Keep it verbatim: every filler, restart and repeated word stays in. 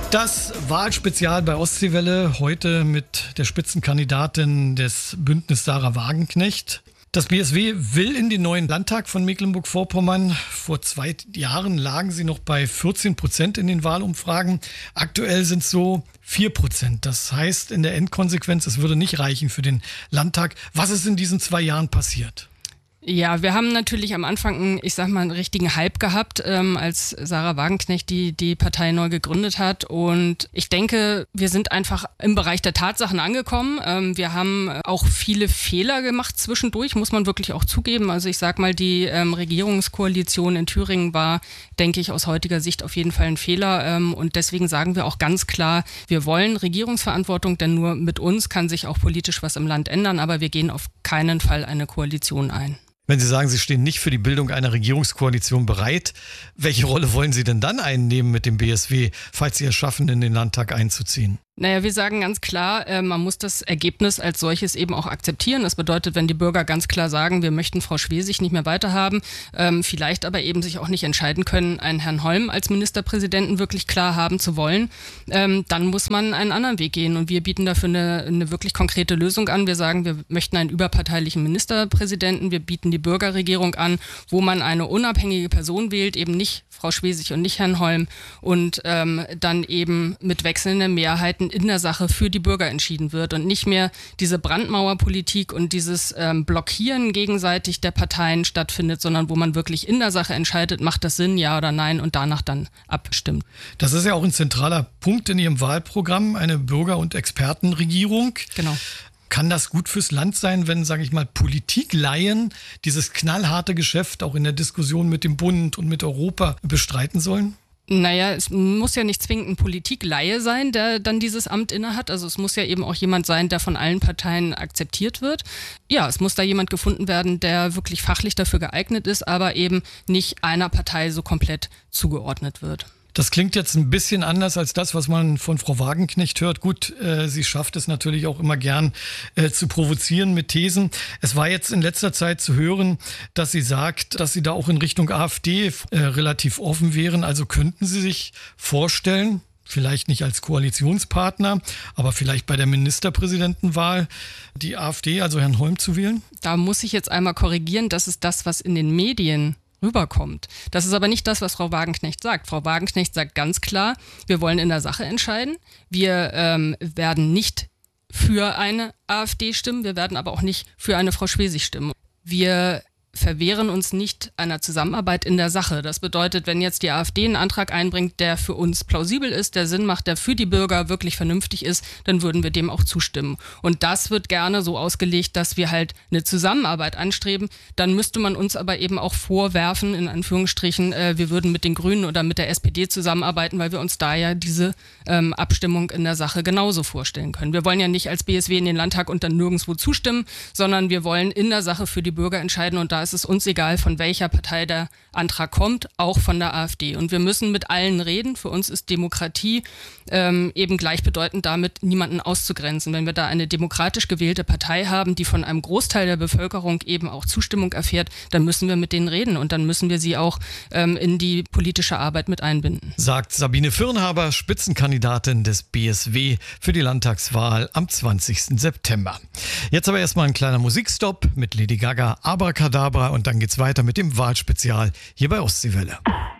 Das Wahlspezial bei Ostseewelle, heute mit der Spitzenkandidatin des Bündnis Sahra Wagenknecht. Das B S W will in den neuen Landtag von Mecklenburg-Vorpommern. Vor zwei Jahren lagen sie noch bei vierzehn Prozent in den Wahlumfragen. Aktuell sind es so vier Prozent. Das heißt in der Endkonsequenz, es würde nicht reichen für den Landtag. Was ist in diesen zwei Jahren passiert? Ja, wir haben natürlich am Anfang, einen, ich sag mal, einen richtigen Hype gehabt, ähm, als Sahra Wagenknecht die, die Partei neu gegründet hat. Und ich denke, wir sind einfach im Bereich der Tatsachen angekommen. Ähm, wir haben auch viele Fehler gemacht zwischendurch, muss man wirklich auch zugeben. Also ich sag mal, die ähm, Regierungskoalition in Thüringen war, denke ich, aus heutiger Sicht auf jeden Fall ein Fehler. Ähm, und deswegen sagen wir auch ganz klar, wir wollen Regierungsverantwortung, denn nur mit uns kann sich auch politisch was im Land ändern. Aber wir gehen auf keinen Fall eine Koalition ein. Wenn Sie sagen, Sie stehen nicht für die Bildung einer Regierungskoalition bereit, welche Rolle wollen Sie denn dann einnehmen mit dem B S W, falls Sie es schaffen, in den Landtag einzuziehen? Naja, wir sagen ganz klar, äh, man muss das Ergebnis als solches eben auch akzeptieren. Das bedeutet, wenn die Bürger ganz klar sagen, wir möchten Frau Schwesig nicht mehr weiterhaben, ähm, vielleicht aber eben sich auch nicht entscheiden können, einen Herrn Holm als Ministerpräsidenten wirklich klar haben zu wollen, ähm, dann muss man einen anderen Weg gehen. Und wir bieten dafür eine, eine wirklich konkrete Lösung an. Wir sagen, wir möchten einen überparteilichen Ministerpräsidenten. Wir bieten die Bürgerregierung an, wo man eine unabhängige Person wählt, eben nicht Frau Schwesig und nicht Herrn Holm, und ähm, dann eben mit wechselnden Mehrheiten in der Sache für die Bürger entschieden wird und nicht mehr diese Brandmauerpolitik und dieses ähm, Blockieren gegenseitig der Parteien stattfindet, sondern wo man wirklich in der Sache entscheidet, macht das Sinn, ja oder nein, und danach dann abstimmt. Das ist ja auch ein zentraler Punkt in Ihrem Wahlprogramm, eine Bürger- und Expertenregierung. Genau. Kann das gut fürs Land sein, wenn, sage ich mal, Politiklaien dieses knallharte Geschäft auch in der Diskussion mit dem Bund und mit Europa bestreiten sollen? Naja, es muss ja nicht zwingend ein Politikleihe sein, der dann dieses Amt innehat. Also es muss ja eben auch jemand sein, der von allen Parteien akzeptiert wird. Ja, es muss da jemand gefunden werden, der wirklich fachlich dafür geeignet ist, aber eben nicht einer Partei so komplett zugeordnet wird. Das klingt jetzt ein bisschen anders als das, was man von Frau Wagenknecht hört. Gut, äh, sie schafft es natürlich auch immer gern äh, zu provozieren mit Thesen. Es war jetzt in letzter Zeit zu hören, dass sie sagt, dass sie da auch in Richtung AfD äh, relativ offen wären. Also könnten Sie sich vorstellen, vielleicht nicht als Koalitionspartner, aber vielleicht bei der Ministerpräsidentenwahl die AfD, also Herrn Holm, zu wählen? Da muss ich jetzt einmal korrigieren, das ist das, was in den Medien rüberkommt. Das ist aber nicht das, was Frau Wagenknecht sagt. Frau Wagenknecht sagt ganz klar, wir wollen in der Sache entscheiden. Wir ähm, werden nicht für eine AfD stimmen, wir werden aber auch nicht für eine Frau Schwesig stimmen. Wir verwehren uns nicht einer Zusammenarbeit in der Sache. Das bedeutet, wenn jetzt die AfD einen Antrag einbringt, der für uns plausibel ist, der Sinn macht, der für die Bürger wirklich vernünftig ist, dann würden wir dem auch zustimmen. Und das wird gerne so ausgelegt, dass wir halt eine Zusammenarbeit anstreben. Dann müsste man uns aber eben auch vorwerfen, in Anführungsstrichen, äh, wir würden mit den Grünen oder mit der S P D zusammenarbeiten, weil wir uns da ja diese ähm, Abstimmung in der Sache genauso vorstellen können. Wir wollen ja nicht als B S W in den Landtag und dann nirgendwo zustimmen, sondern wir wollen in der Sache für die Bürger entscheiden, und da ist es uns egal, von welcher Partei der Antrag kommt, auch von der AfD. Und wir müssen mit allen reden. Für uns ist Demokratie ähm, eben gleichbedeutend damit, niemanden auszugrenzen. Wenn wir da eine demokratisch gewählte Partei haben, die von einem Großteil der Bevölkerung eben auch Zustimmung erfährt, dann müssen wir mit denen reden und dann müssen wir sie auch ähm, in die politische Arbeit mit einbinden. Sagt Sabine Firnhaber, Spitzenkandidatin des B S W für die Landtagswahl am zwanzigsten September. Jetzt aber erstmal ein kleiner Musikstopp mit Lady Gaga, Abracadabra, und dann geht's weiter mit dem Wahlspezial hier bei Ostseewelle.